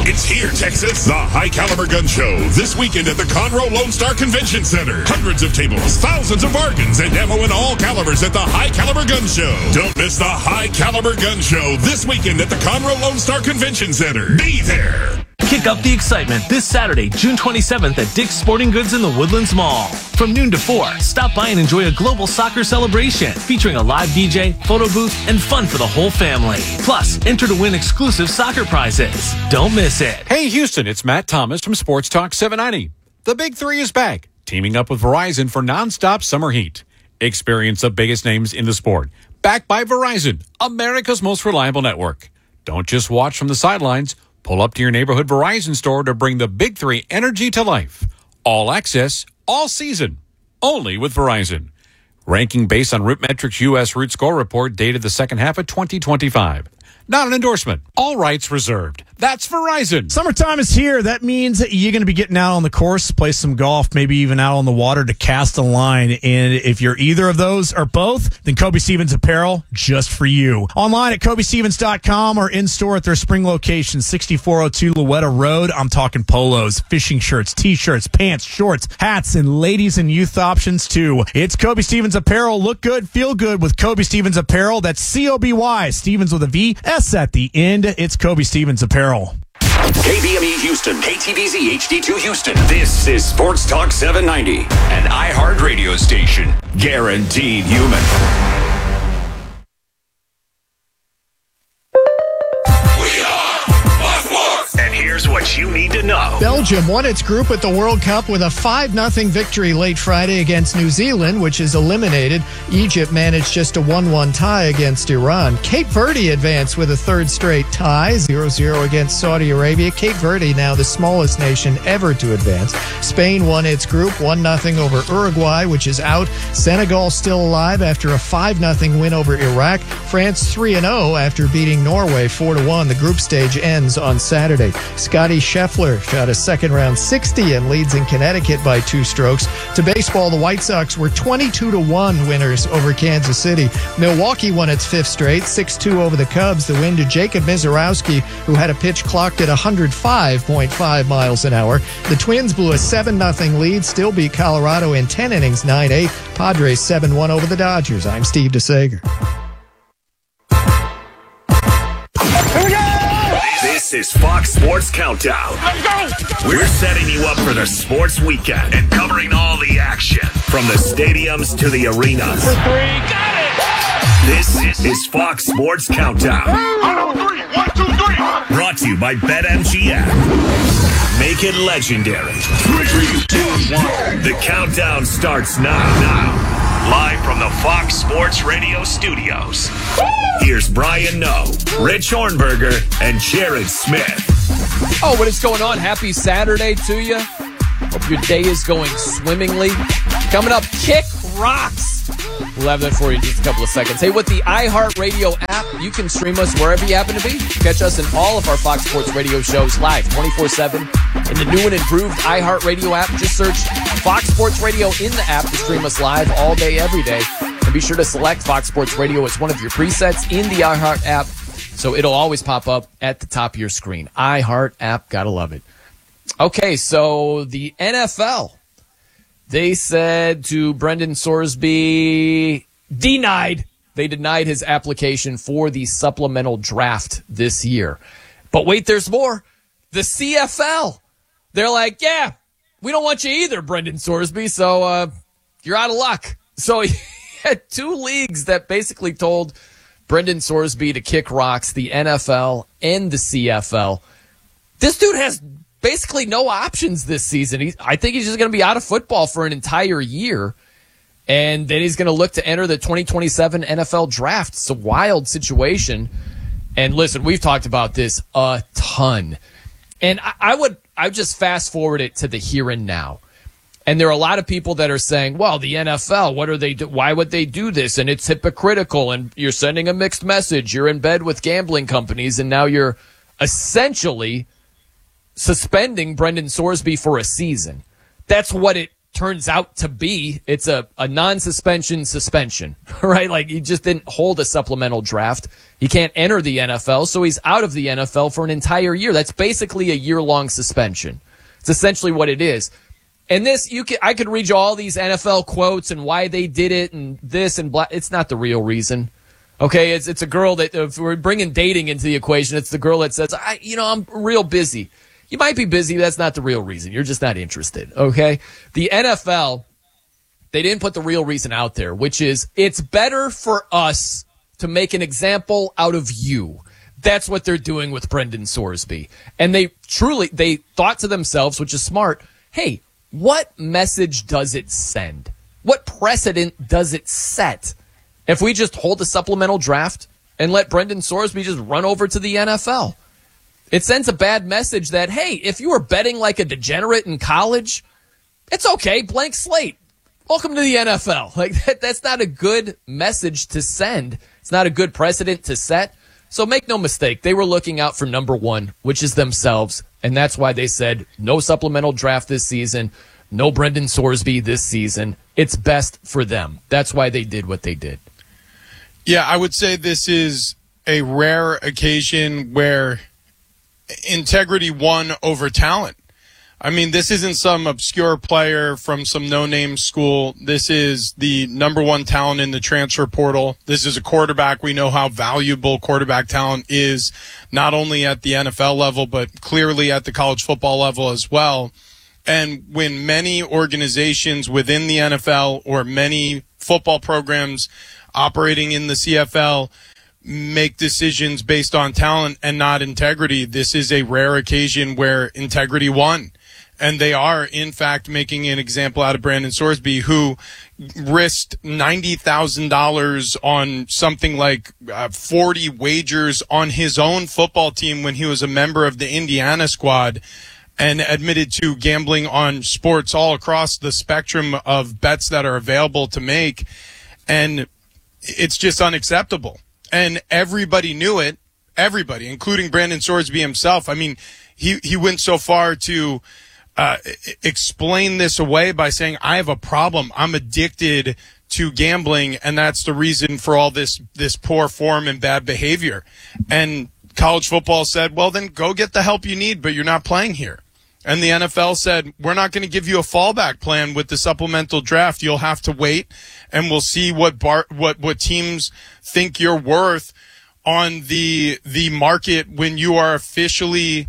It's here, Texas. The High Caliber Gun Show. This weekend at the Conroe Lone Star Convention Center. Hundreds of tables, thousands of bargains, and ammo in all calibers at the High Caliber Gun Show. Don't miss the High Caliber Gun Show this weekend at the Conroe Lone Star Convention Center. Be there. Kick up the excitement this Saturday, June 27th at Dick's Sporting Goods in the Woodlands Mall. From noon to 4, stop by and enjoy a global soccer celebration featuring a live DJ, photo booth, and fun for the whole family. Plus, enter to win exclusive soccer prizes. Don't miss it. Hey, Houston, it's Matt Thomas from Sports Talk 790. The Big Three is back, teaming up with Verizon for nonstop summer heat. Experience the biggest names in the sport. Backed by Verizon, America's most reliable network. Don't just watch from the sidelines. Pull up to your neighborhood Verizon store to bring the Big Three energy to life. All access, all season, only with Verizon. Ranking based on RootMetrics U.S. Root Score Report dated the second half of 2025. Not an endorsement. All rights reserved. That's Verizon. Summertime is here. That means that you're going to be getting out on the course, play some golf, maybe even out on the water to cast a line. And if you're either of those or both, then Kobe Stevens Apparel, just for you. Online at KobeStevens.com or in-store at their spring location, 6402 Louetta Road. I'm talking polos, fishing shirts, T-shirts, pants, shorts, hats, and ladies and youth options too. It's Kobe Stevens Apparel. Look good, feel good with Kobe Stevens Apparel. That's C-O-B-Y, Stevens with a V, S at the end. It's Kobe Stevens Apparel. KBME Houston, KTVZ HD2 Houston. This is Sports Talk 790, an iHeart radio station. Guaranteed human. We are Sports. And here's what you need to know. Belgium won its group at the World Cup with a 5-0 victory late Friday against New Zealand, which is eliminated. Egypt managed just a 1-1 tie against Iran. Cape Verde advanced with a third straight tie, 0-0 against Saudi Arabia. Cape Verde now the smallest nation ever to advance. Spain won its group 1-0 over Uruguay, which is out. Senegal still alive after a 5-0 win over Iraq. France 3-0 after beating Norway 4-1. The group stage ends on Saturday. Scotty Scheffler shot a second-round 60 and leads in Connecticut by 2 strokes. To baseball, the White Sox were 22-1 winners over Kansas City. Milwaukee won its 5th straight, 6-2 over the Cubs. The win to Jacob Mizorowski, who had a pitch clocked at 105.5 miles an hour. The Twins blew a 7-0 lead, still beat Colorado in 10 innings, 9-8. Padres 7-1 over the Dodgers. I'm Steve DeSager. This is Fox Sports Countdown. We're setting you up for the sports weekend and covering all the action from the stadiums to the arenas. For 3, got it! This is Fox Sports Countdown. 1, 2, 3. Brought to you by BetMGM. Make it legendary. 3, 2, 1. The countdown starts now. Live from the Fox Sports Radio studios. Here's Brian Noe, Rich Hornberger, and Jared Smith. Oh, what is going on? Happy Saturday to you. Hope your day is going swimmingly. Coming up, Kick Rocks. We'll have that for you in just a couple of seconds. Hey, with the iHeartRadio app, you can stream us wherever you happen to be. Catch us in all of our Fox Sports Radio shows live 24/7 in the new and improved iHeartRadio app. Just search Fox Sports Radio in the app to stream us live all day, every day. And be sure to select Fox Sports Radio as one of your presets in the iHeart app, so it'll always pop up at the top of your screen. iHeart app, gotta love it. Okay, so the NFL, they said to Brendan Sorsby, denied. They denied his application for the supplemental draft this year. But wait, there's more. The CFL, they're like, yeah, we don't want you either, Brendan Sorsby, so you're out of luck. So he had 2 leagues that basically told Brendan Sorsby to kick rocks, the NFL and the CFL. This dude has basically no options this season. I think he's just going to be out of football for an entire year, and then he's going to look to enter the 2027 NFL draft. It's a wild situation. And listen, we've talked about this a ton. And I would just fast forward it to the here and now. And there are a lot of people that are saying, well, the NFL, what are they do? Why would they do this? And it's hypocritical, and you're sending a mixed message. You're in bed with gambling companies, and now you're essentially suspending Brendan Sorsby for a season. That's what it turns out to be. It's a non-suspension suspension, right? Like, he just didn't hold a supplemental draft. He can't enter the NFL, so he's out of the NFL for an entire year. That's basically a year-long suspension. It's essentially what it is. And this, I could read you all these NFL quotes and why they did it and this and blah. It's not the real reason. Okay, it's a girl that, if we're bringing dating into the equation, it's the girl that says, I'm real busy. You might be busy, but that's not the real reason. You're just not interested, okay? The NFL, they didn't put the real reason out there, which is it's better for us to make an example out of you. That's what they're doing with Brendan Sorsby. And they thought to themselves, which is smart, hey, what message does it send? What precedent does it set if we just hold a supplemental draft and let Brendan Sorsby just run over to the NFL? It sends a bad message that, hey, if you were betting like a degenerate in college, it's okay, blank slate. Welcome to the NFL. Like, that's not a good message to send. It's not a good precedent to set. So make no mistake, they were looking out for number one, which is themselves, and that's why they said no supplemental draft this season, no Brendan Sorsby this season. It's best for them. That's why they did what they did. Yeah, I would say this is a rare occasion where integrity won over talent. I mean, this isn't some obscure player from some no-name school. This is the number one talent in the transfer portal. This is a quarterback. We know how valuable quarterback talent is, not only at the NFL level, but clearly at the college football level as well. And when many organizations within the NFL or many football programs operating in the CFL make decisions based on talent and not integrity, this is a rare occasion where integrity won. And they are, in fact, making an example out of Brandon Sorsby, who risked $90,000 on something like 40 wagers on his own football team when he was a member of the Indiana squad, and admitted to gambling on sports all across the spectrum of bets that are available to make. And it's just unacceptable. And everybody knew it. Everybody, including Brandon Sorsby himself. I mean, he went so far to explain this away by saying, I have a problem. I'm addicted to gambling, and that's the reason for all this poor form and bad behavior. And college football said, well, then go get the help you need, but you're not playing here. And the NFL said, we're not going to give you a fallback plan with the supplemental draft. You'll have to wait, and we'll see what teams think you're worth on the market when you are officially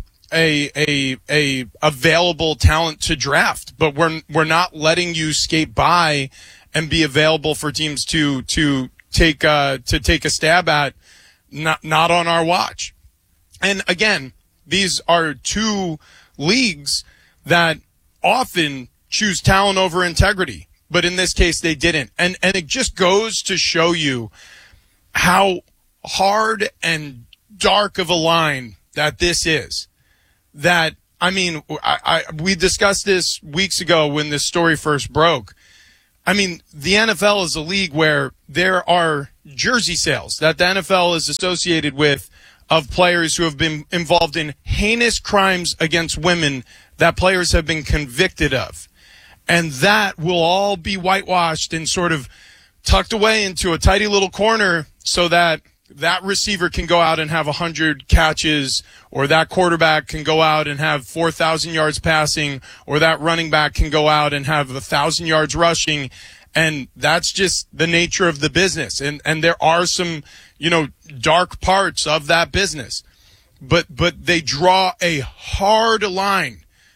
a available talent to draft. But we're not letting you skate by and be available for teams to take a stab at, not on our watch. And again, these are two leagues that often choose talent over integrity, but in this case they didn't. And it just goes to show you how hard and dark of a line that this is. That, I mean, we discussed this weeks ago when this story first broke. I mean, the NFL is a league where there are jersey sales that the NFL is associated with of players who have been involved in heinous crimes against women that players have been convicted of. And that will all be whitewashed and sort of tucked away into a tidy little corner so that receiver can go out and have 100 catches, or that quarterback can go out and have 4,000 yards passing, or that running back can go out and have 1,000 yards rushing. And that's just the nature of the business. And there are some, dark parts of that business, but they draw a hard line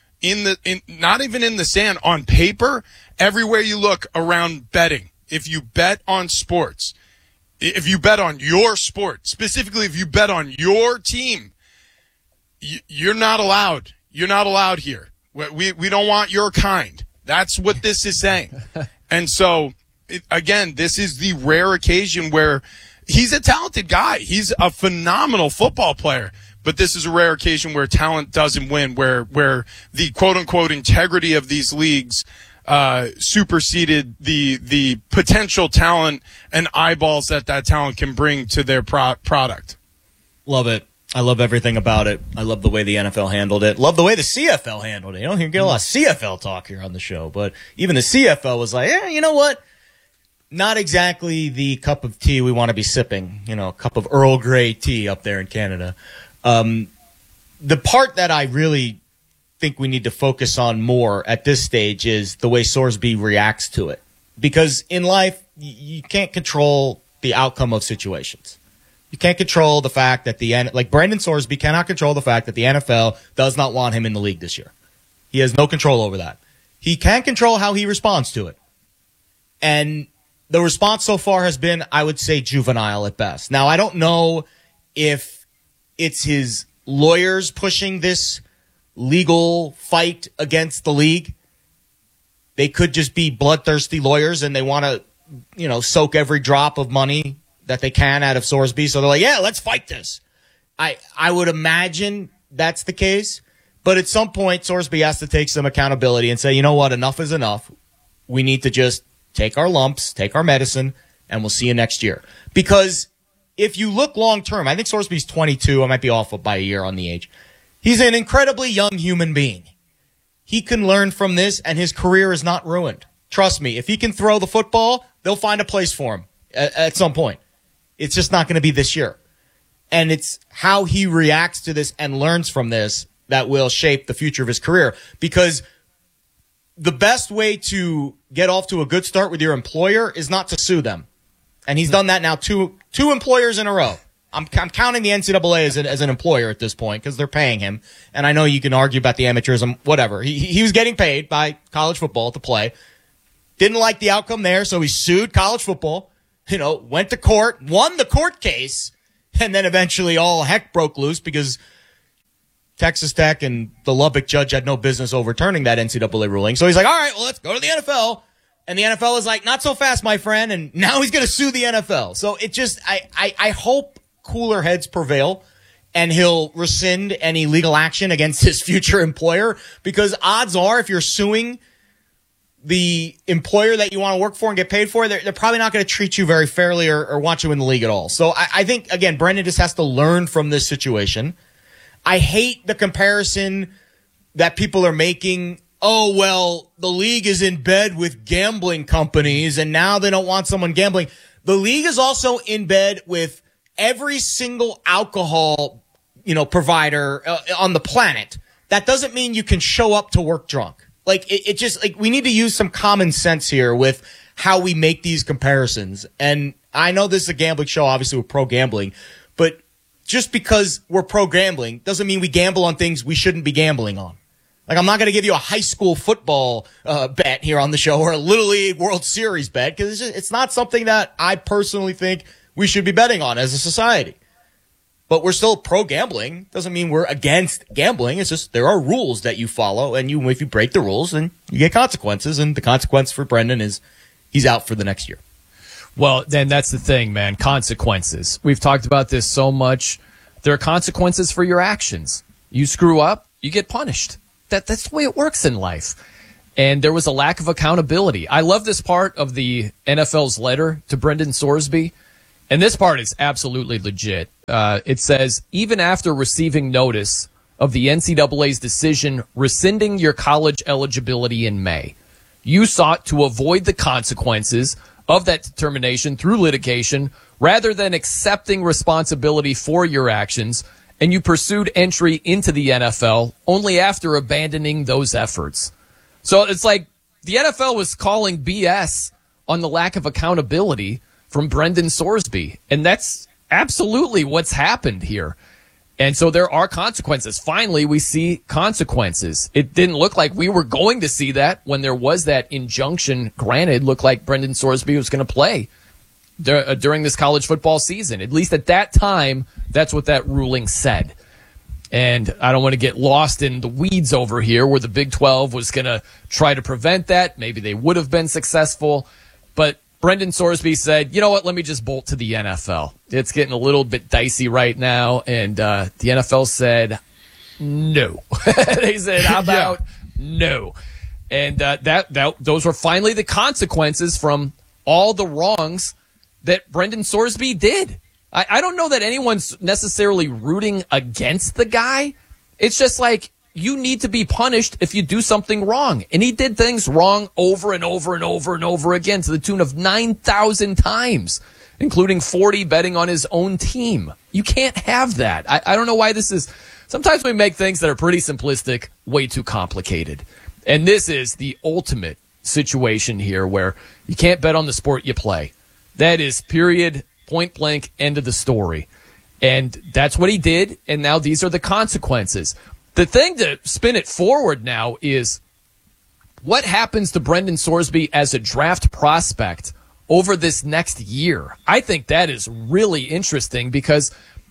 not even in the sand, on paper, everywhere you look around betting. If you bet on sports, if you bet on your sport, specifically if you bet on your team, you're not allowed. You're not allowed here. We don't want your kind. That's what this is saying. And so, again, this is the rare occasion where he's a talented guy. He's a phenomenal football player. But this is a rare occasion where talent doesn't win, where the quote-unquote integrity of these leagues superseded the potential talent and eyeballs that talent can bring to their product. Love it. I love everything about it. I love the way the NFL handled it. Love the way the CFL handled it. You don't get a lot of CFL talk here on the show, but even the CFL was like, you know what? Not exactly the cup of tea we want to be sipping. A cup of Earl Grey tea up there in Canada. The part that I really think we need to focus on more at this stage is the way Sorsby reacts to it. Because in life, you can't control the outcome of situations. You can't control the fact that like Brendan Sorsby cannot control the fact that the NFL does not want him in the league this year. He has no control over that. He can control how he responds to it. And the response so far has been, I would say, juvenile at best. Now, I don't know if it's his lawyers pushing this legal fight against the league. They could just be bloodthirsty lawyers and they want to, soak every drop of money that they can out of Sorsby. So they're like, yeah, let's fight this. I would imagine that's the case. But at some point, Sorsby has to take some accountability and say, you know what, enough is enough. We need to just take our lumps, take our medicine, and we'll see you next year. Because if you look long term, I think Sorsby's 22. I might be off by a year on the age. He's an incredibly young human being. He can learn from this, and his career is not ruined. Trust me, if he can throw the football, they'll find a place for him at some point. It's just not going to be this year. And it's how he reacts to this and learns from this that will shape the future of his career. Because the best way to get off to a good start with your employer is not to sue them. And he's done that now two employers in a row. I'm counting the NCAA as an employer at this point because they're paying him. And I know you can argue about the amateurism, whatever. He was getting paid by college football to play. Didn't like the outcome there, so he sued college football. Went to court, won the court case, and then eventually all heck broke loose because Texas Tech and the Lubbock judge had no business overturning that NCAA ruling. So he's like, all right, well, let's go to the NFL. And the NFL is like, not so fast, my friend. And now he's going to sue the NFL. So it just, I hope cooler heads prevail and he'll rescind any legal action against his future employer, because odds are if you're suing the employer that you want to work for and get paid for, they're probably not going to treat you very fairly or want you in the league at all. So I think, again, Brendan just has to learn from this situation. I hate the comparison that people are making. Oh, well, the league is in bed with gambling companies and now they don't want someone gambling. The league is also in bed with every single alcohol, provider on the planet. That doesn't mean you can show up to work drunk. Like, it just, like, we need to use some common sense here with how we make these comparisons. And I know this is a gambling show, obviously we're pro-gambling, but just because we're pro-gambling doesn't mean we gamble on things we shouldn't be gambling on. Like, I'm not going to give you a high school football bet here on the show or a Little League World Series bet, because it's not something that I personally think we should be betting on as a society. But we're still pro-gambling. Doesn't mean we're against gambling. It's just there are rules that you follow, and if you break the rules, then you get consequences. And the consequence for Brendan is he's out for the next year. Well, then that's the thing, man. Consequences. We've talked about this so much. There are consequences for your actions. You screw up, you get punished. That's the way it works in life. And there was a lack of accountability. I love this part of the NFL's letter to Brendan Sorsby. And this part is absolutely legit. It says, even after receiving notice of the NCAA's decision rescinding your college eligibility in May, you sought to avoid the consequences of that determination through litigation rather than accepting responsibility for your actions, and you pursued entry into the NFL only after abandoning those efforts. So it's like the NFL was calling BS on the lack of accountability from Brendan Sorsby, and that's absolutely what's happened here. And so there are consequences. Finally, we see consequences. It didn't look like we were going to see that when there was that injunction granted. Looked like Brendan Sorsby was going to play during this college football season. At least at that time, that's what that ruling said. And I don't want to get lost in the weeds over here where the Big 12 was going to try to prevent that. Maybe they would have been successful. But Brendan Sorsby said, you know what, let me just bolt to the NFL. It's getting a little bit dicey right now. And the NFL said, no. They said, how about no? And those were finally the consequences from all the wrongs that Brendan Sorsby did. I don't know that anyone's necessarily rooting against the guy. It's just like, you need to be punished if you do something wrong. And he did things wrong over and over and over and over again to the tune of 9,000 times, including 40 betting on his own team. You can't have that. I don't know why this is. Sometimes we make things that are pretty simplistic way too complicated. And this is the ultimate situation here where you can't bet on the sport you play. That is period, point blank, end of the story. And that's what he did. And now these are the consequences. The thing to spin it forward now is what happens to Brendan Sorsby as a draft prospect over this next year. I think that is really interesting because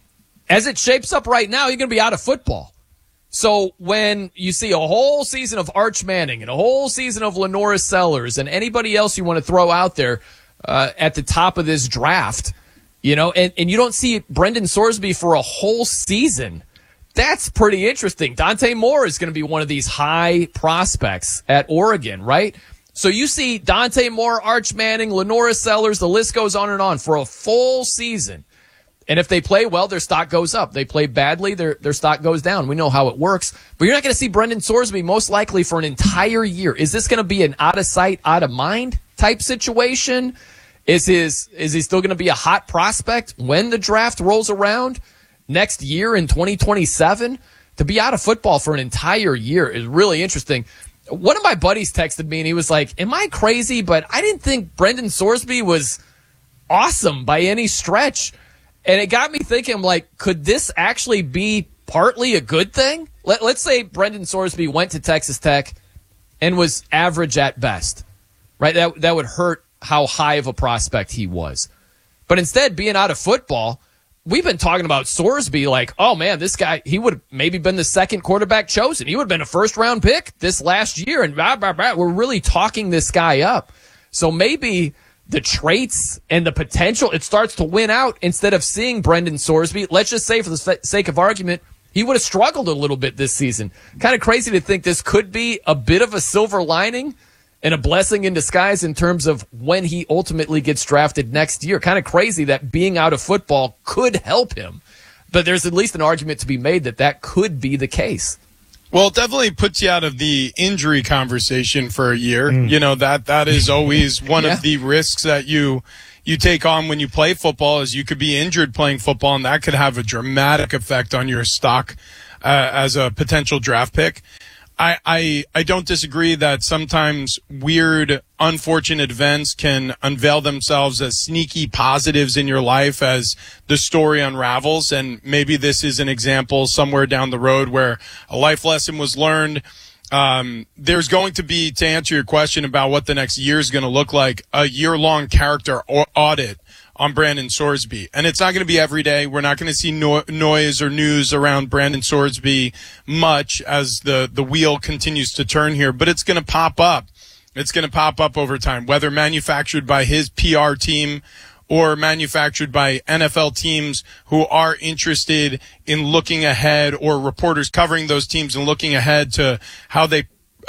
as it shapes up right now, you're going to be out of football. So when you see a whole season of Arch Manning and a whole season of Lenora Sellers and anybody else you want to throw out there at the top of this draft, you know, and you don't see Brendan Sorsby for a whole season, that's pretty interesting. Dante Moore is going to be one of these high prospects at Oregon, right? So you see Dante Moore, Arch Manning, Lenora Sellers, the list goes on and on for a full season. And if they play well, their stock goes up. They play badly, their stock goes down. We know how it works. But you're not going to see Brendan Sorsby most likely for an entire year. Is this going to be an out of sight, out of mind type situation? Is he still going to be a hot prospect when the draft rolls around next year in 2027? To be out of football for an entire year is really interesting. One of my buddies texted me and he was like, am I crazy? But I didn't think Brendan Sorsby was awesome by any stretch. And it got me thinking, I'm like, could this actually be partly a good thing? Let's say Brendan Sorsby went to Texas Tech and was average at best, right? That would hurt how high of a prospect he was. But instead, being out of football, we've been talking about Sorsby like, oh man, this guy, he would have maybe been the second quarterback chosen. He would have been a first-round pick this last year. And we're really talking this guy up. So maybe the traits and the potential, it starts to win out instead of seeing Brendan Sorsby. Let's just say, for the sake of argument, he would have struggled a little bit this season. Kind of crazy to think this could be a bit of a silver lining and a blessing in disguise in terms of when he ultimately gets drafted next year. Kind of crazy that being out of football could help him. But there's at least an argument to be made that could be the case. Well, it definitely puts you out of the injury conversation for a year. You know, that is always one of the risks that you take on when you play football, is you could be injured playing football, and that could have a dramatic effect on your stock as a potential draft pick. I don't disagree that sometimes weird, unfortunate events can unveil themselves as sneaky positives in your life as the story unravels. And maybe this is an example somewhere down the road where a life lesson was learned. There's going to be, to answer your question about what the next year is going to look like, a year-long character audit on Brandon Sorsby. And it's not going to be every day. We're not going to see noise or news around Brandon Sorsby much as the wheel continues to turn here, but it's going to pop up. It's going to pop up over time, whether manufactured by his PR team or manufactured by NFL teams who are interested in looking ahead, or reporters covering those teams and looking ahead to how they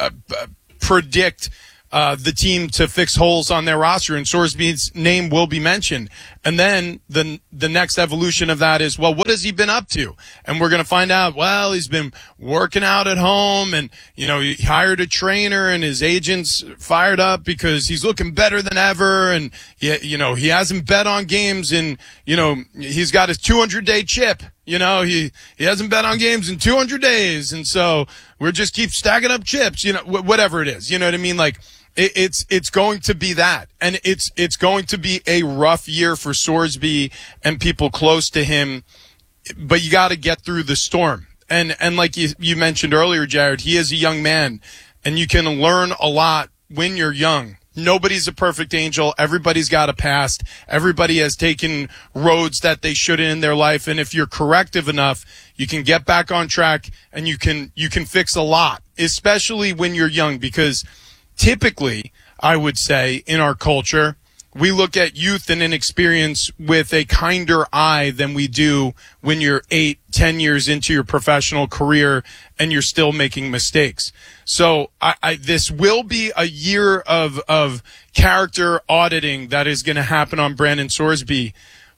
predict the team to fix holes on their roster, and Sorsby's name will be mentioned. And then the next evolution of that is, well, what has he been up to? And we're going to find out, well, he's been working out at home, and, you know, he hired a trainer, and his agent's fired up because he's looking better than ever. And, you know, he hasn't bet on games, and, you know, he's got his 200-day chip. You know, he hasn't bet on games in 200 days. And so we're just keep stacking up chips, you know, whatever it is. You know what I mean? Like, it's going to be that. And it's going to be a rough year for Sorsby and people close to him, but you got to get through the storm. And like you mentioned earlier, Jared, he is a young man, and you can learn a lot when you're young. Nobody's a perfect angel. Everybody's got a past. Everybody has taken roads that they shouldn't in their life. And if you're corrective enough, you can get back on track, and you can fix a lot, especially when you're young, because typically, I would say, in our culture, we look at youth and inexperience with a kinder eye than we do when you're 8-10 years into your professional career and you're still making mistakes. So this will be a year of character auditing that is going to happen on Brandon Sorsby.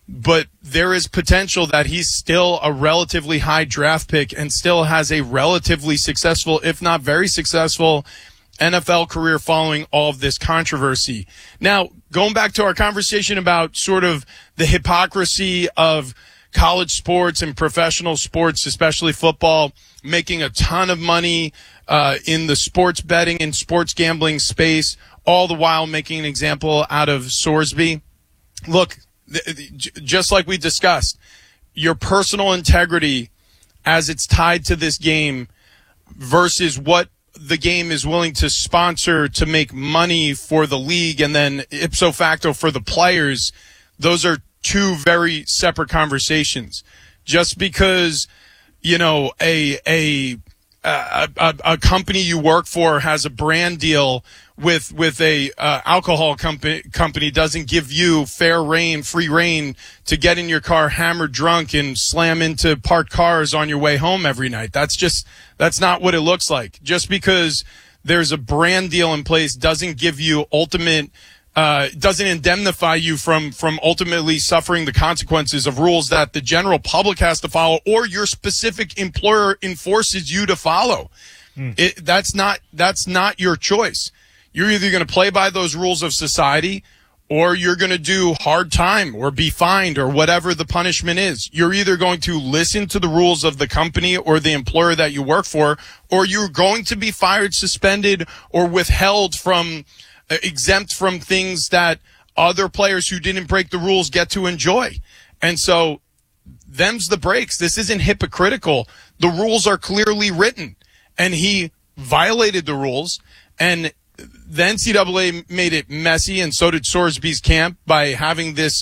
but there is potential that he's still a relatively high draft pick and still has a relatively successful, if not very successful, NFL career following all of this controversy. Now, going back to our conversation about sort of the hypocrisy of college sports and professional sports, especially football, making a ton of money in the sports betting and sports gambling space, all the while making an example out of Sorsby. Look, just like we discussed, your personal integrity as it's tied to this game versus what the game is willing to sponsor to make money for the league and then ipso facto for the players, those are two very separate conversations. Just because, you know, a company you work for has a brand deal with a alcohol company doesn't give you free reign to get in your car hammered drunk and slam into parked cars on your way home every night. That's not what it looks like. Just because there's a brand deal in place doesn't give you doesn't indemnify you from ultimately suffering the consequences of rules that the general public has to follow or your specific employer enforces you to follow. That's not your choice. You're either going to play by those rules of society or you're going to do hard time or be fined or whatever the punishment is. You're either going to listen to the rules of the company or the employer that you work for, or you're going to be fired, suspended, or withheld from, exempt from things that other players who didn't break the rules get to enjoy. And so them's the breaks. This isn't hypocritical. The rules are clearly written, and he violated the rules, and the NCAA made it messy, and so did Sorsby's camp by having this,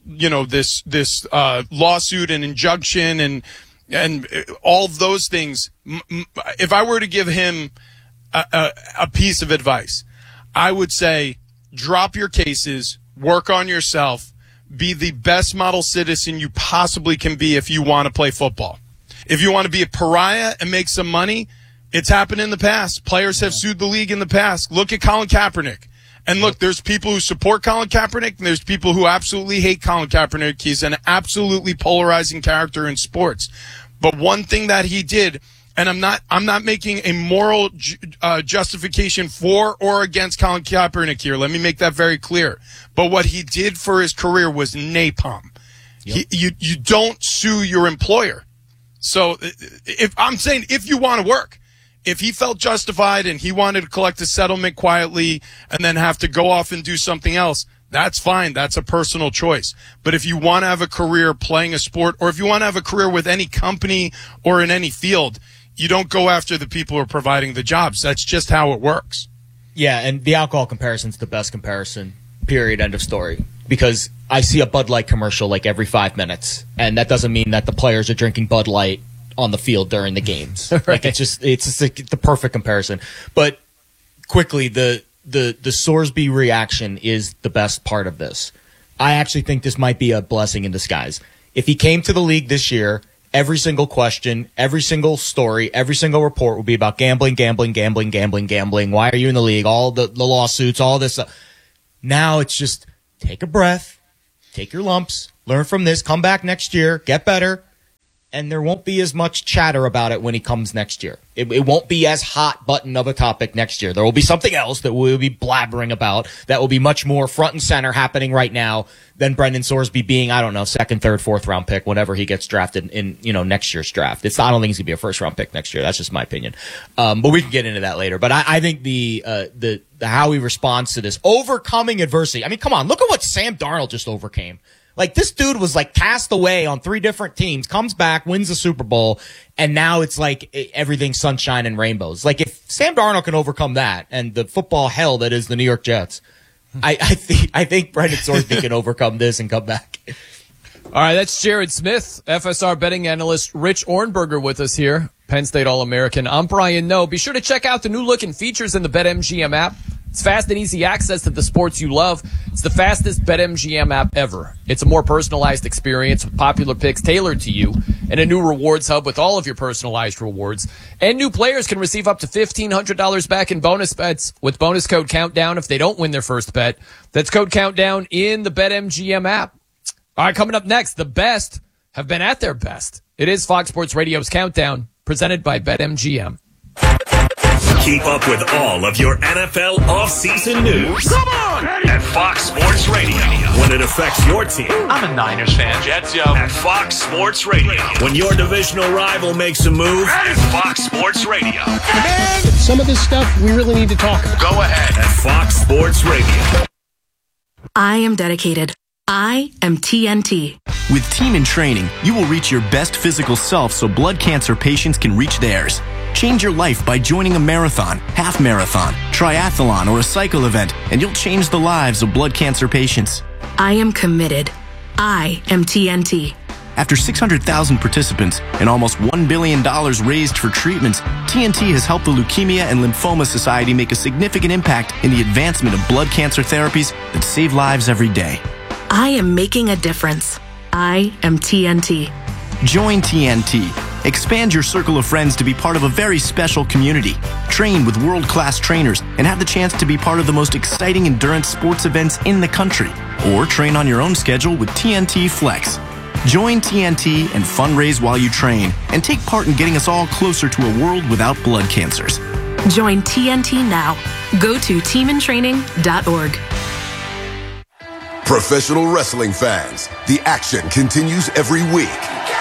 this lawsuit and injunction and all of those things. If I were to give him a piece of advice, I would say drop your cases, work on yourself, be the best model citizen you possibly can be if you want to play football. If you want to be a pariah and make some money, it's happened in the past. Players have sued the league in the past. Look at Colin Kaepernick. And look, there's people who support Colin Kaepernick, and there's people who absolutely hate Colin Kaepernick. He's an absolutely polarizing character in sports. But one thing that he did, and I'm not making a moral justification for or against Colin Kaepernick here. Let me make that very clear. But what he did for his career was napalm. Yep. You don't sue your employer. So if you want to work, if he felt justified and he wanted to collect a settlement quietly and then have to go off and do something else, that's fine. That's a personal choice. But if you want to have a career playing a sport, or if you want to have a career with any company or in any field, you don't go after the people who are providing the jobs. That's just how it works. Yeah, and the alcohol comparison's the best comparison, period, end of story. Because I see a Bud Light commercial like every 5 minutes, and that doesn't mean that the players are drinking Bud Light on the field during the games. Right. Like it's just like the perfect comparison. But quickly, the Sorsby reaction is the best part of this. I actually think this might be a blessing in disguise. If he came to the league this year, every single question, every single story, every single report would be about gambling. Why are you in the league? All the lawsuits, all this stuff. Now it's just take a breath, take your lumps, learn from this, come back next year, get better. And there won't be as much chatter about it when he comes next year. It won't be as hot button of a topic next year. There will be something else that we'll be blabbering about that will be much more front and center happening right now than Brendan Sorsby being, I don't know, second, third, fourth round pick whenever he gets drafted in next year's draft. I don't think he's gonna be a first round pick next year. That's just my opinion. But we can get into that later. But I think the how he responds to this overcoming adversity. I mean, come on, look at what Sam Darnold just overcame. Like, this dude was, like, cast away on 3 different teams, comes back, wins the Super Bowl, and now it's like everything's sunshine and rainbows. Like, if Sam Darnold can overcome that and the football hell that is the New York Jets, I think Brendan Sorsby can overcome this and come back. All right, that's Jared Smith, FSR betting analyst, Rich Ornberger with us here, Penn State All-American. I'm Brian Noe. Be sure to check out the new looking features in the BetMGM app. It's fast and easy access to the sports you love. It's the fastest BetMGM app ever. It's a more personalized experience with popular picks tailored to you and a new rewards hub with all of your personalized rewards. And new players can receive up to $1,500 back in bonus bets with bonus code COUNTDOWN if they don't win their first bet. That's code COUNTDOWN in the BetMGM app. All right, coming up next, the best have been at their best. It is Fox Sports Radio's Countdown, presented by BetMGM. Keep up with all of your NFL offseason news. Come on! At Fox Sports Radio. When it affects your team. I'm a Niners fan. Jets, yo. At Fox Sports Radio. When your divisional rival makes a move. At Fox Sports Radio. Man, some of this stuff we really need to talk about. Go ahead. At Fox Sports Radio. I am dedicated. I am TNT. With Team in Training, you will reach your best physical self so blood cancer patients can reach theirs. Change your life by joining a marathon, half marathon, triathlon, or a cycle event, and you'll change the lives of blood cancer patients. I am committed. I am TNT. After 600,000 participants and almost $1 billion raised for treatments, TNT has helped the Leukemia and Lymphoma Society make a significant impact in the advancement of blood cancer therapies that save lives every day. I am making a difference. I am TNT. Join TNT. Expand your circle of friends to be part of a very special community. Train with world-class trainers and have the chance to be part of the most exciting endurance sports events in the country. Or train on your own schedule with TNT Flex. Join TNT and fundraise while you train and take part in getting us all closer to a world without blood cancers. Join TNT now. Go to teamintraining.org. Professional wrestling fans, the action continues every week.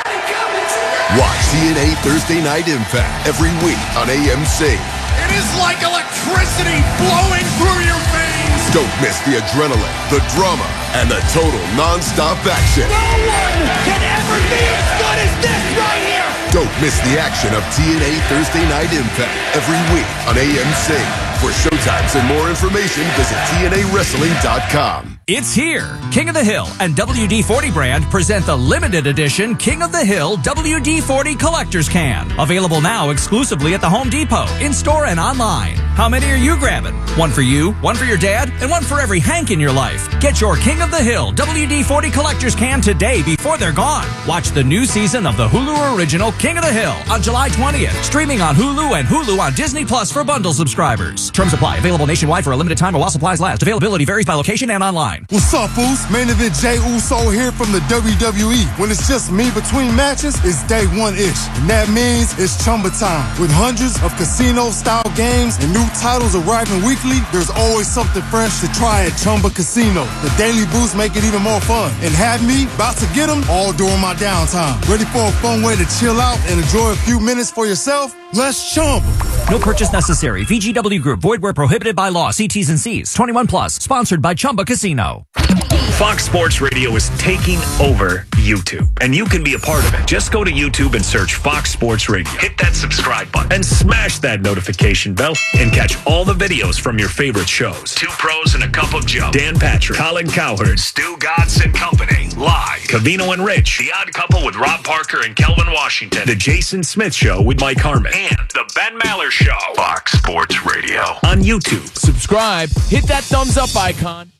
Watch TNA Thursday Night Impact every week on AMC. It is like electricity flowing through your veins. Don't miss the adrenaline, the drama, and the total non-stop action. No one can ever be as good as this right here. Don't miss the action of TNA Thursday Night Impact every week on AMC. For showtimes and more information, visit TNAWrestling.com. It's here. King of the Hill and WD-40 brand present the limited edition King of the Hill WD-40 Collector's Can. Available now exclusively at the Home Depot, in-store and online. How many are you grabbing? One for you, one for your dad, and one for every Hank in your life. Get your King of the Hill WD-40 Collector's Can today before they're gone. Watch the new season of the Hulu original King of the Hill on July 20th. Streaming on Hulu and Hulu on Disney Plus for bundle subscribers. Terms apply. Available nationwide for a limited time or while supplies last. Availability varies by location and online. What's up, Boost? Main event Jey Uso here from the WWE. When it's just me between matches, it's day one-ish. And that means it's Chumba time. With hundreds of casino-style games and new titles arriving weekly, there's always something fresh to try at Chumba Casino. The Daily Boost make it even more fun. And have me about to get them all during my downtime. Ready for a fun way to chill out and enjoy a few minutes for yourself? Let's Chumba. No purchase necessary. VGW Group. Void where prohibited by law. See T's and C's. 21 plus. Sponsored by Chumba Casino. Fox Sports Radio is taking over YouTube, and you can be a part of it. Just go to YouTube and search Fox Sports Radio. Hit that subscribe button and smash that notification bell and catch all the videos from your favorite shows. Two Pros and a Cup of Joe. Dan Patrick, Colin Cowherd, Stu Godson and Company. Live. Cavino and Rich. The Odd Couple with Rob Parker and Kelvin Washington. The Jason Smith Show with Mike Harmon. And The Ben Maller Show. Fox Sports Radio. On YouTube. Subscribe. Hit that thumbs up icon.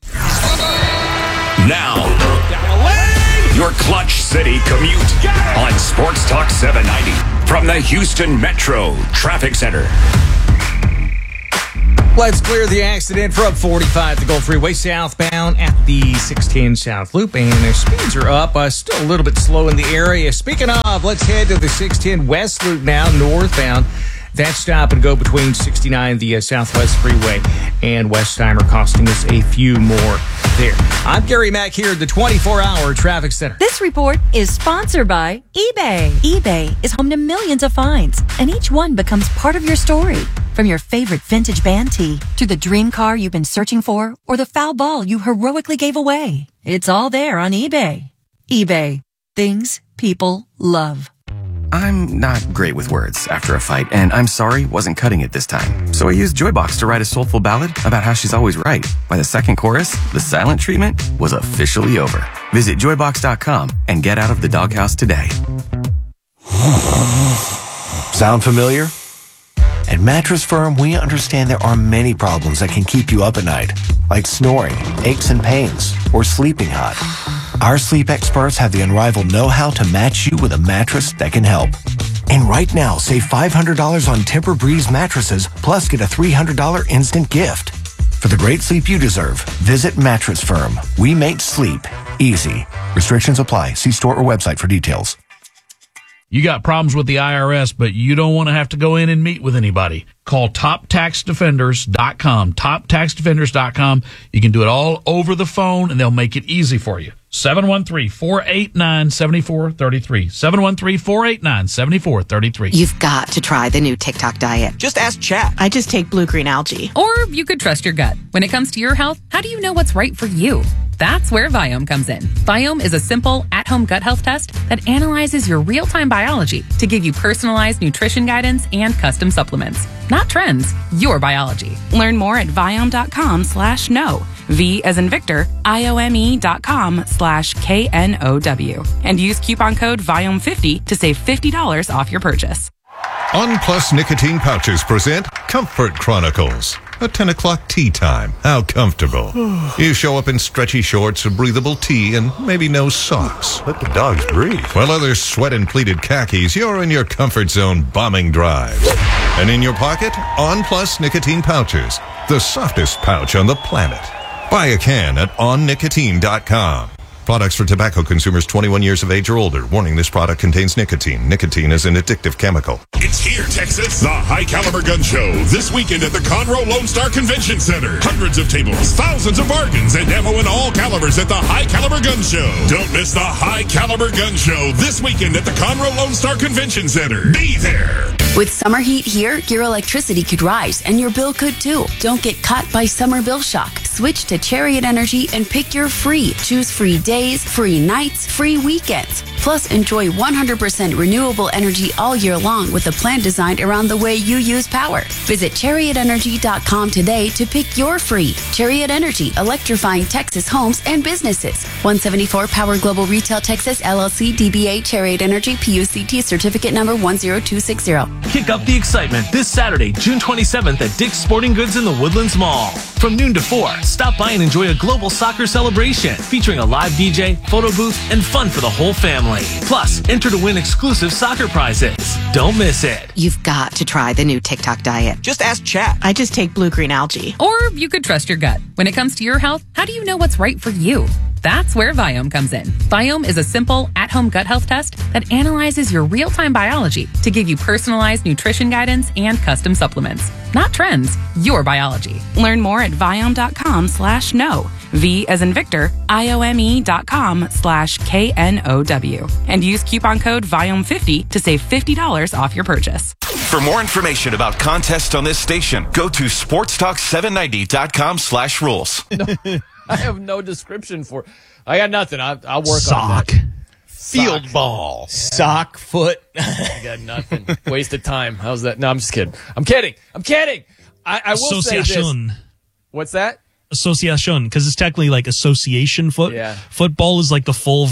Now, your Clutch City commute on Sports Talk 790 from the Houston Metro Traffic Center. Let's clear the accident from 45 to Gulf Freeway southbound at the 610 South Loop, and their speeds are up. Still a little bit slow in the area. Speaking of, let's head to the 610 West Loop now, northbound. That stop and go between 69, the Southwest Freeway, and Westheimer, costing us a few more there. I'm Gary Mack here at the 24-hour Traffic Center. This report is sponsored by eBay. eBay is home to millions of finds, and each one becomes part of your story. From your favorite vintage band tee to the dream car you've been searching for or the foul ball you heroically gave away. It's all there on eBay. eBay. Things people love. I'm not great with words after a fight, and I'm sorry wasn't cutting it this time. So I used Joybox to write a soulful ballad about how she's always right. By the second chorus, the silent treatment was officially over. Visit joybox.com and get out of the doghouse today. Sound familiar? At Mattress Firm, we understand there are many problems that can keep you up at night, like snoring, aches and pains, or sleeping hot. Our sleep experts have the unrivaled know-how to match you with a mattress that can help. And right now, save $500 on Tempur-Breeze mattresses, plus get a $300 instant gift. For the great sleep you deserve, visit Mattress Firm. We make sleep easy. Restrictions apply. See store or website for details. You got problems with the IRS, but you don't want to have to go in and meet with anybody. Call TopTaxDefenders.com. TopTaxDefenders.com. You can do it all over the phone, and they'll make it easy for you. 713-489-7433. 713-489-7433. You've got to try the new TikTok diet. Just ask Chat. I just take blue-green algae. Or you could trust your gut. When it comes to your health, how do you know what's right for you? That's where Viome comes in. Viome is a simple, at-home gut health test that analyzes your real-time biology to give you personalized nutrition guidance and custom supplements. Not trends, your biology. Learn more at Viome.com/know. V as in Victor, IOME.com/KNOW. And use coupon code Viome50 to save $50 off your purchase. On Plus Nicotine Pouches present Comfort Chronicles. A 10 o'clock tea time. How comfortable. You show up in stretchy shorts, a breathable tee, and maybe no socks. Let the dogs breathe. While others sweat in pleated khakis, you're in your comfort zone bombing drives. And in your pocket, On Plus Nicotine Pouches. The softest pouch on the planet. Buy a can at onnicotine.com. Products for tobacco consumers 21 years of age or older. Warning, this product contains nicotine. Nicotine is an addictive chemical. It's here, Texas. The High Caliber Gun Show. This weekend at the Conroe Lone Star Convention Center. Hundreds of tables, thousands of bargains, and ammo in all calibers at the High Caliber Gun Show. Don't miss the High Caliber Gun Show this weekend at the Conroe Lone Star Convention Center. Be there. With summer heat here, your electricity could rise and your bill could too. Don't get caught by summer bill shock. Switch to Chariot Energy and pick your free. Choose free days, free nights, free weekends. Plus, enjoy 100% renewable energy all year long with a plan designed around the way you use power. Visit ChariotEnergy.com today to pick your free. Chariot Energy, electrifying Texas homes and businesses. 174 Power Global Retail Texas, LLC, DBA, Chariot Energy, PUCT, certificate number 10260. Kick up the excitement this Saturday, June 27th at Dick's Sporting Goods in the Woodlands Mall. From noon to 4, stop by and enjoy a global soccer celebration featuring a live DJ, photo booth, and fun for the whole family. Plus, enter to win exclusive soccer prizes. Don't miss it. You've got to try the new TikTok diet. Just ask Chat. I just take blue-green algae. Or you could trust your gut. When it comes to your health, how do you know what's right for you? That's where Viome comes in. Viome is a simple, at-home gut health test that analyzes your real-time biology to give you personalized nutrition guidance and custom supplements. Not trends, your biology. Learn more at Viome.com/know. V as in Victor, IOME.com/KNOW. And use coupon code Viome50 to save $50 off your purchase. For more information about contests on this station, go to sportstalk790.com/rules. I have no description for. I got nothing. I'll work Sock. on that. Field ball. Sock foot. I got nothing. Waste of time. How's that? No, I'm just kidding. I'm kidding. I will say this. What's that? Association, because it's technically like association foot. Yeah. Football is like the full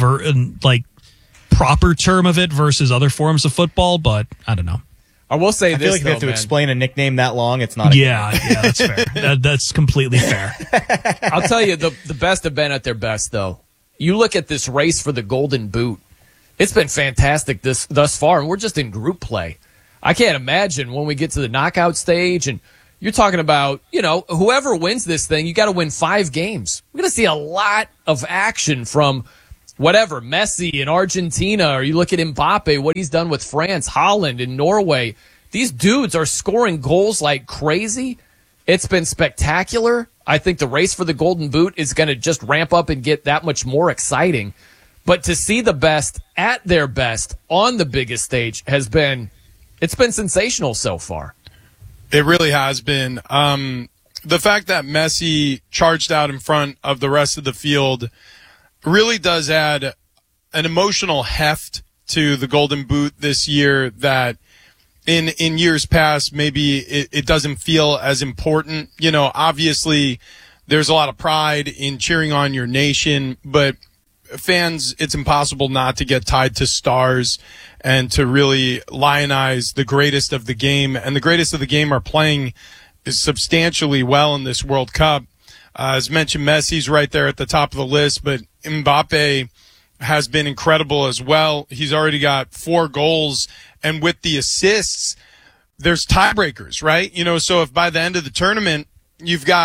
proper term of it versus other forms of football, but I don't know. I will say I this. feel like if you have to explain a nickname that long, it's not. Yeah, that's fair. That's completely fair. I'll tell you, the best have been at their best, though. You look at this race for the Golden Boot. It's been fantastic thus far, and we're just in group play. I can't imagine when we get to the knockout stage, and you're talking about, whoever wins this thing, you got to win 5 games. We're going to see a lot of action from whatever, Messi in Argentina, or you look at Mbappe, what he's done with France, Holland, and Norway. These dudes are scoring goals like crazy. It's been spectacular. I think the race for the Golden Boot is going to just ramp up and get that much more exciting. But to see the best at their best on the biggest stage it's been sensational so far. It really has been. The fact that Messi charged out in front of the rest of the field really does add an emotional heft to the Golden Boot this year that in years past maybe it doesn't feel as important. Obviously there's a lot of pride in cheering on your nation, but fans, it's impossible not to get tied to stars and to really lionize the greatest of the game. And the greatest of the game are playing substantially well in this World Cup. As mentioned, Messi's right there at the top of the list, but Mbappe has been incredible as well. He's already got 4 goals, and with the assists, there's tiebreakers, right? So if by the end of the tournament you've got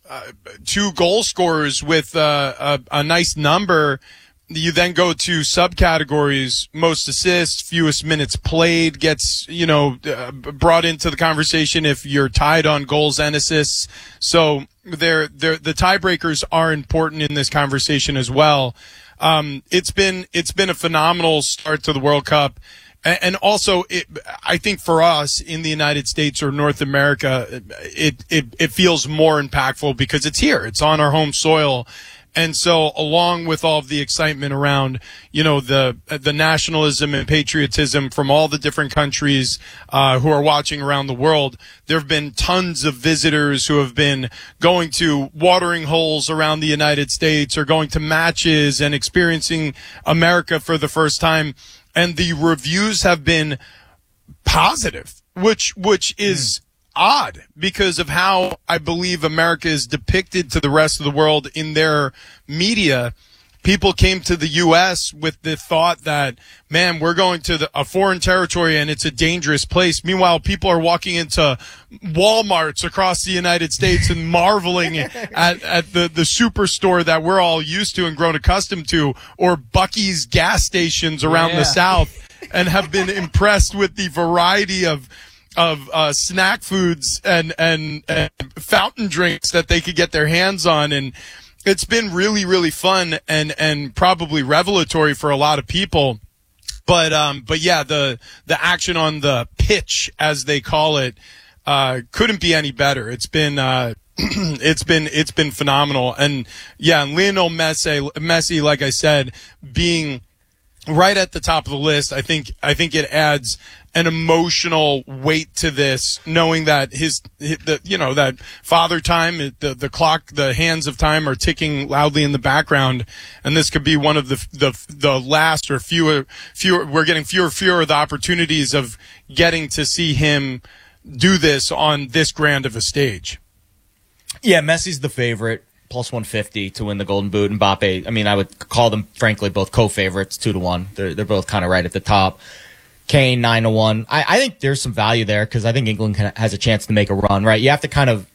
two goal scorers with a nice number. You then go to subcategories: most assists, fewest minutes played gets, brought into the conversation if you're tied on goals and assists. So the tiebreakers are important in this conversation as well. It's been a phenomenal start to the World Cup. And also, I think for us in the United States or North America, it feels more impactful because it's here. It's on our home soil. And so along with all of the excitement around, the nationalism and patriotism from all the different countries who are watching around the world, there have been tons of visitors who have been going to watering holes around the United States or going to matches and experiencing America for the first time. And the reviews have been positive, which is odd because of how I believe America is depicted to the rest of the world in their media. People came to the U.S. with the thought that, man, we're going to a foreign territory and it's a dangerous place. Meanwhile, people are walking into Walmarts across the United States and marveling at the superstore that we're all used to and grown accustomed to, or Buc-ee's gas stations around the South, and have been impressed with the variety of snack foods and fountain drinks that they could get their hands on. And it's been really, really fun and probably revelatory for a lot of people. But yeah, the action on the pitch, as they call it, couldn't be any better. It's been it's been phenomenal. And yeah, Lionel Messi, like I said, being right at the top of the list, I think it adds an emotional weight to this, knowing that that father time, the clock, the hands of time are ticking loudly in the background, and this could be one of the last or fewer. We're getting fewer of the opportunities of getting to see him do this on this grand of a stage. Yeah, Messi's the favorite, plus 150 to win the Golden Boot. And Mbappe, I mean, I would call them, frankly, both co-favorites, 2-1. They're both kind of right at the top. Kane, 9-1. I think there's some value there because I think England has a chance to make a run, right? You have to kind of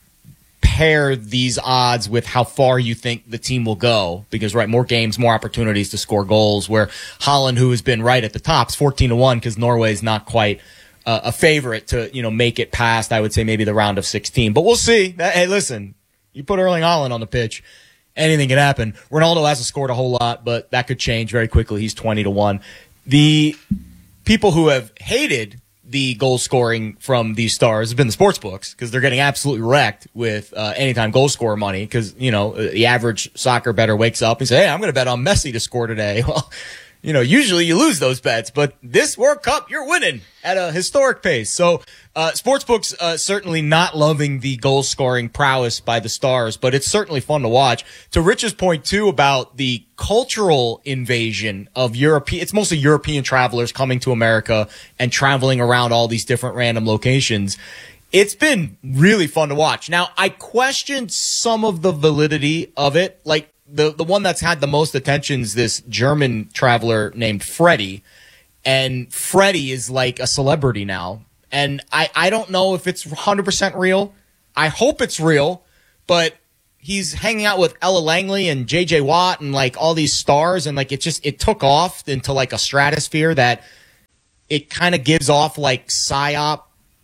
pair these odds with how far you think the team will go because, right, more games, more opportunities to score goals, where Holland, who has been right at the top, is 14-1 because Norway's not quite a favorite to, make it past, I would say, maybe the round of 16. But we'll see. Hey, listen, you put Erling Haaland on the pitch, anything can happen. Ronaldo hasn't scored a whole lot, but that could change very quickly. He's 20-1. The people who have hated the goal scoring from these stars have been the sports books because they're getting absolutely wrecked with anytime goal scorer money because, the average soccer bettor wakes up and says, hey, I'm going to bet on Messi to score today. Well, usually you lose those bets, but this World Cup, you're winning at a historic pace. So, sportsbooks certainly not loving the goal scoring prowess by the stars, but it's certainly fun to watch. To Rich's point too about the cultural invasion of it's mostly European travelers coming to America and traveling around all these different random locations. It's been really fun to watch. Now, I questioned some of the validity of it, like the one that's had the most attention is this German traveler named Freddie. And Freddie is like a celebrity now. And I don't know if it's 100% real. I hope it's real. But he's hanging out with Ella Langley and J.J. Watt and like all these stars. And like it took off into like a stratosphere that it kind of gives off like PSYOP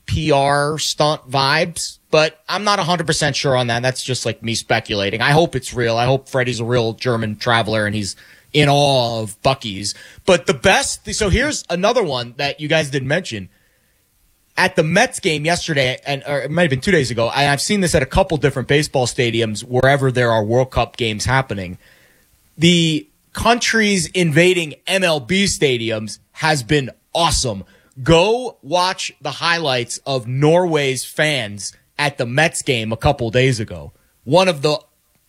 PR stunt vibes. But I'm not 100% sure on that. That's just like me speculating. I hope it's real. I hope Freddie's a real German traveler and he's in awe of Buc-ee's. But the best, so here's another one that you guys didn't mention. At the Mets game yesterday, or it might have been 2 days ago, I've seen this at a couple different baseball stadiums wherever there are World Cup games happening. The countries invading MLB stadiums has been awesome. Go watch the highlights of Norway's fans at the Mets game a couple days ago. One of the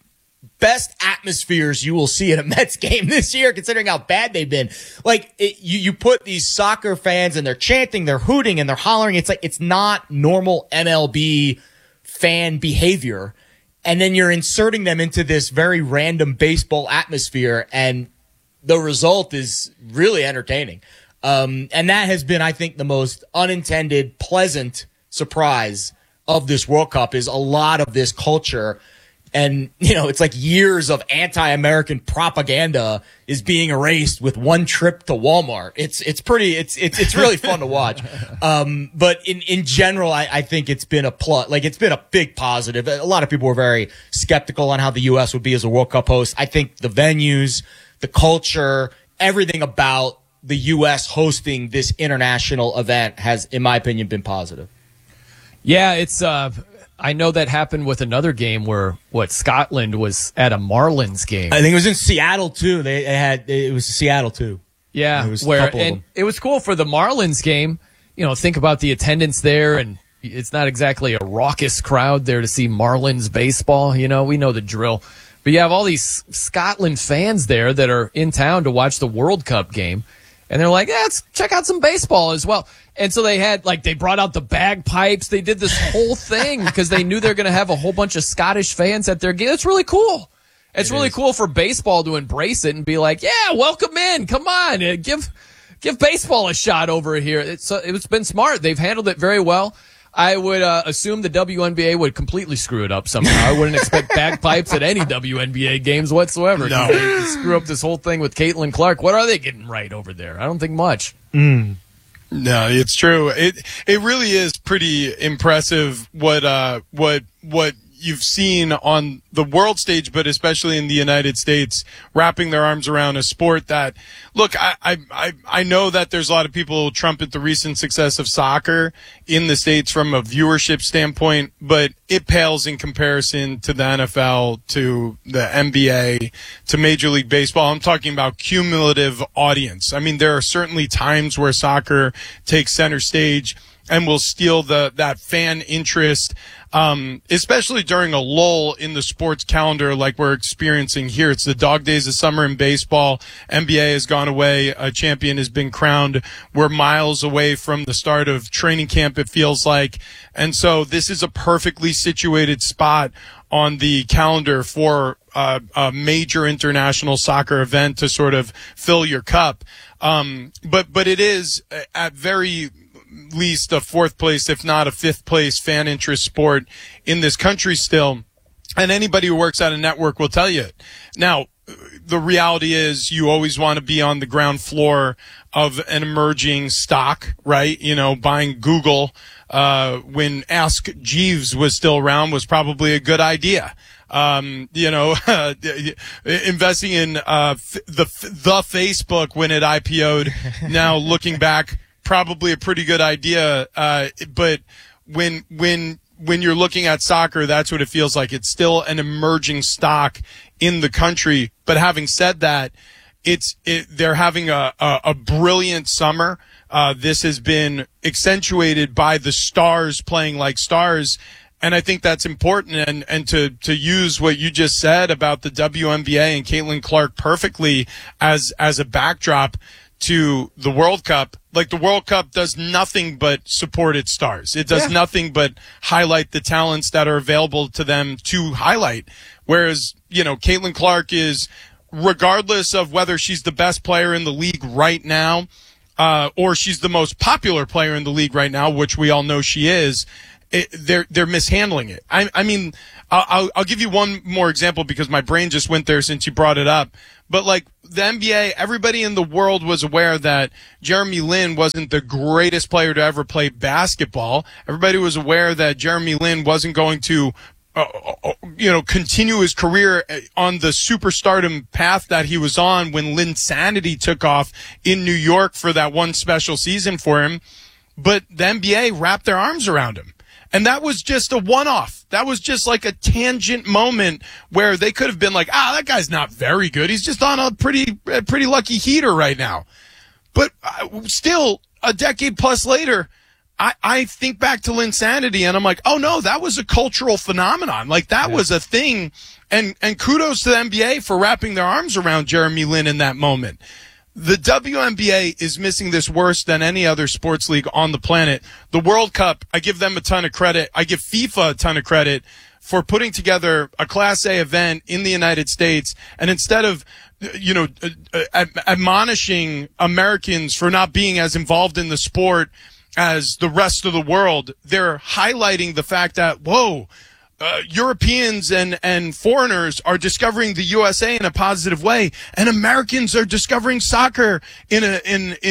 best atmospheres you will see at a Mets game this year, considering how bad they've been. Like, you put these soccer fans and they're chanting, they're hooting, and they're hollering. It's like, it's not normal MLB fan behavior. And then you're inserting them into this very random baseball atmosphere, and the result is really entertaining. And that has been, I think, the most unintended, pleasant surprise of this World Cup is a lot of this culture. And, it's like years of anti-American propaganda is being erased with one trip to Walmart. It's really fun to watch. But in general, I think it's been a plus. Like, it's been a big positive. A lot of people were very skeptical on how the U.S. would be as a World Cup host. I think the venues, the culture, everything about the U.S. hosting this international event has, in my opinion, been positive. Yeah, it's I know that happened with another game where Scotland was at a Marlins game. I think it was in Seattle too. It was Seattle too. Yeah, it was a couple of them. It was cool for the Marlins game. Think about the attendance there, and it's not exactly a raucous crowd there to see Marlins baseball. We know the drill. But you have all these Scotland fans there that are in town to watch the World Cup game. And they're like, let's check out some baseball as well. And so they brought out the bagpipes. They did this whole thing because they knew they're going to have a whole bunch of Scottish fans at their game. It's really cool. It's really cool for baseball to embrace it and be like, yeah, welcome in. Come on. Give baseball a shot over here. It's been smart. They've handled it very well. I would assume the WNBA would completely screw it up somehow. I wouldn't expect bagpipes at any WNBA games whatsoever. No. They screw up this whole thing with Caitlin Clark. What are they getting right over there? I don't think much. No, it's true. It really is pretty impressive what you've seen on the world stage, but especially in the United States, wrapping their arms around a sport that, look, I know that there's a lot of people who trumpet the recent success of soccer in the States from a viewership standpoint, but it pales in comparison to the NFL, to the NBA, to Major League Baseball. I'm talking about cumulative audience. I mean, there are certainly times where soccer takes center stage and will steal that fan interest, especially during a lull in the sports calendar like we're experiencing here. It's the dog days of summer in baseball. NBA has gone away. A champion has been crowned. We're miles away from the start of training camp, it feels like. And so this is a perfectly situated spot on the calendar for a major international soccer event to sort of fill your cup. But it is at very least a fourth place, if not a fifth place fan interest sport in this country still. And anybody who works at a network will tell you it. Now, the reality is you always want to be on the ground floor of an emerging stock, right? Buying Google, when Ask Jeeves was still around was probably a good idea. Investing in, the Facebook when it IPO'd, now looking back, probably a pretty good idea. But when you're looking at soccer, that's what it feels like. It's still an emerging stock in the country. But having said that, they're having a brilliant summer. This has been accentuated by the stars playing like stars. And I think that's important. And to use what you just said about the WNBA and Caitlin Clark perfectly as a backdrop to the World Cup. Like, the World Cup does nothing but support its stars. It does nothing but highlight the talents that are available to them to highlight. Whereas, Caitlin Clark is, regardless of whether she's the best player in the league right now, or she's the most popular player in the league right now, which we all know she is, they're mishandling it. I mean, I'll give you one more example because my brain just went there since you brought it up. But like the NBA, everybody in the world was aware that Jeremy Lin wasn't the greatest player to ever play basketball. Everybody was aware that Jeremy Lin wasn't going to, continue his career on the superstardom path that he was on when Linsanity took off in New York for that one special season for him. But the NBA wrapped their arms around him. And that was just a one-off. That was just like a tangent moment where they could have been like, that guy's not very good. He's just on a pretty lucky heater right now. But still, a decade plus later, I think back to Linsanity and I'm like, oh no, that was a cultural phenomenon. Like, that was a thing. And kudos to the NBA for wrapping their arms around Jeremy Lin in that moment. The WNBA is missing this worse than any other sports league on the planet. The World Cup, I give them a ton of credit. I give FIFA a ton of credit for putting together a Class A event in the United States. And instead of, admonishing Americans for not being as involved in the sport as the rest of the world, they're highlighting the fact that, whoa, Europeans and foreigners are discovering the USA in a positive way, and Americans are discovering soccer in a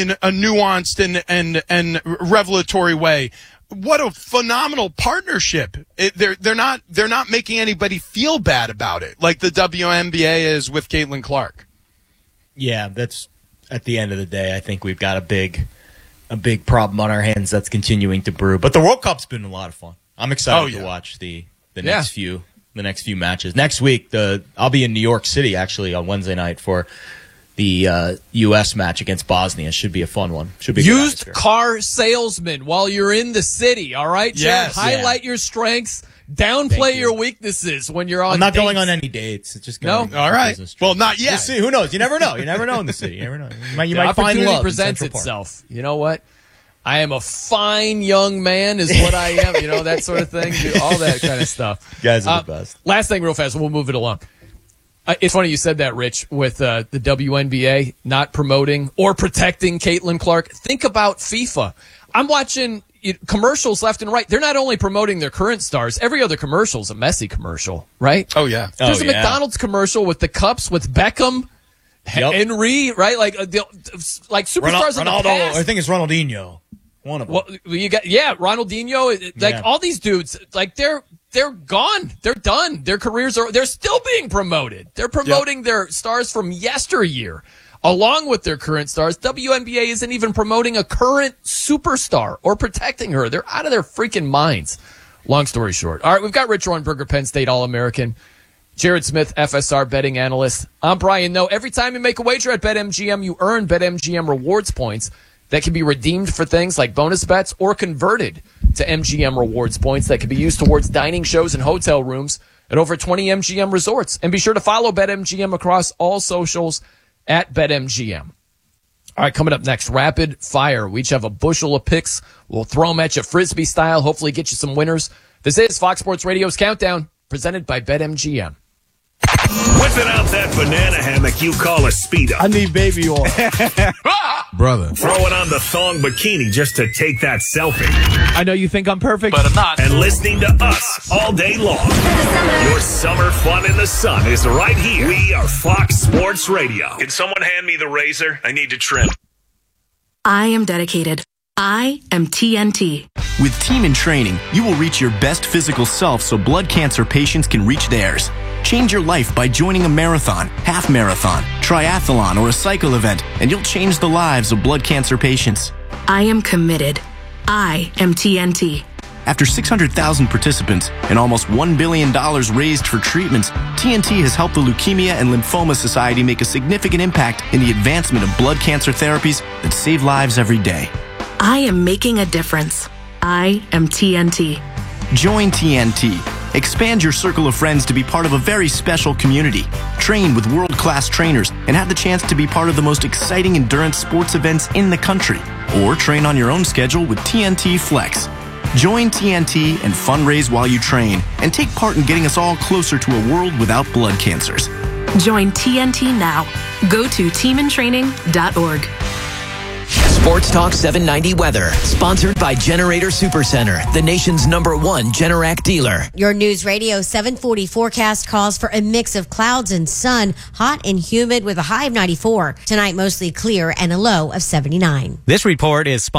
nuanced and revelatory way. What a phenomenal partnership! They're not making anybody feel bad about it, like the WNBA is with Caitlin Clark. Yeah, that's at the end of the day. I think we've got a big problem on our hands that's continuing to brew. But the World Cup's been a lot of fun. I'm excited to watch the next few matches. Next week, I'll be in New York City actually on Wednesday night for the U.S. match against Bosnia. Should be a fun one. Should be a used car salesman while you're in the city. All right, Jared? Yes. Highlight your strengths. Downplay your weaknesses when you're on. I'm not dates. going on any dates. It's just going all right. Well, not yet. We'll see. Who knows? You never know. You never know in the city. You never know. You might find opportunity love. presents itself. You know what? I am a fine young man, is what I am. You know, that sort of thing. All that kind of stuff. You guys are the best. Last thing, real fast. We'll move it along. It's funny you said that, Rich, with the WNBA not promoting or protecting Caitlin Clark. Think about FIFA. I'm watching commercials left and right. They're not only promoting their current stars. Every other commercial is a Messi commercial, right? Oh, yeah. There's a McDonald's commercial with the cups with Beckham, Henry, right? Like superstars in the past. I think it's Ronaldinho. One of them. Well, you got Ronaldinho. All these dudes, like they're gone. They're done. Their careers they're still being promoted. They're promoting their stars from yesteryear along with their current stars. WNBA isn't even promoting a current superstar or protecting her. They're out of their freaking minds. Long story short. All right, we've got Rich Rohrnberger, Penn State All-American. Jared Smith, FSR betting analyst. I'm Brian Noe. Every time you make a wager at BetMGM, you earn BetMGM rewards points that can be redeemed for things like bonus bets or converted to MGM rewards points that can be used towards dining shows and hotel rooms at over 20 MGM resorts. And be sure to follow BetMGM across all socials at BetMGM. All right, coming up next, Rapid Fire. We each have a bushel of picks. We'll throw them at you Frisbee style, hopefully get you some winners. This is Fox Sports Radio's Countdown, presented by BetMGM. Whipping out that banana hammock you call a Speedo. I need baby oil. Brother. Throwing on the thong bikini just to take that selfie. I know you think I'm perfect, but I'm not. And listening to us all day long. Your summer fun in the sun is right here. We are Fox Sports Radio. Can someone hand me the razor? I need to trim. I am dedicated. I am TNT. With Team in Training, you will reach your best physical self so blood cancer patients can reach theirs. Change your life by joining a marathon, half marathon, triathlon, or a cycle event, and you'll change the lives of blood cancer patients. I am committed. I am TNT. After 600,000 participants and almost $1 billion raised for treatments, TNT has helped the Leukemia and Lymphoma Society make a significant impact in the advancement of blood cancer therapies that save lives every day. I am making a difference. I am TNT. Join TNT. Expand your circle of friends to be part of a very special community. Train with world-class trainers and have the chance to be part of the most exciting endurance sports events in the country. Or train on your own schedule with TNT Flex. Join TNT and fundraise while you train and take part in getting us all closer to a world without blood cancers. Join TNT now. Go to teamintraining.org. Sports Talk 790 weather, sponsored by Generator Supercenter, the nation's #1 Generac dealer. Your News Radio 740 forecast calls for a mix of clouds and sun, hot and humid with a high of 94. Tonight, mostly clear and a low of 79. This report is sponsored